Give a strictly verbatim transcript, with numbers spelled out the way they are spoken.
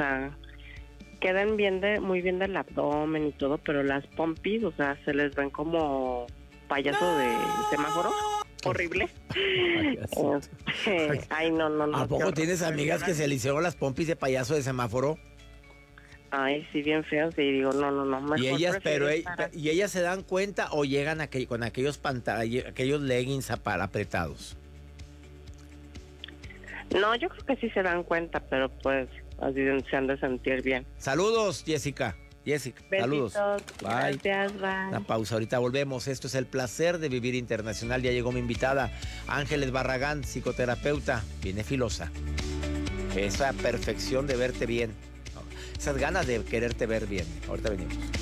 sea, quedan bien de, muy bien del abdomen y todo, pero las pompis, o sea, se les ven como payaso ¡No! de semáforo. Horrible. Este, ay, no, no, no. ¿A poco qué tienes horror. amigas que se le hicieron las pompis de payaso de semáforo? Ay, sí, bien feos. Y digo, no, no, no. Mejor Y ellas, prefiero pero estar y ellas se dan cuenta o llegan a que, con aquellos pantalla, aquellos leggings apa- apretados. No, yo creo que sí se dan cuenta, pero pues así se han de sentir bien. Saludos, Jessica. Jessica, Besitos, saludos. Bye. gracias, bye. Una pausa, ahorita volvemos. Esto es El Placer de Vivir Internacional. Ya llegó mi invitada, Ángeles Barragán, psicoterapeuta. Viene filosa. Esa perfección de verte bien. Esas ganas de quererte ver bien. Ahorita venimos.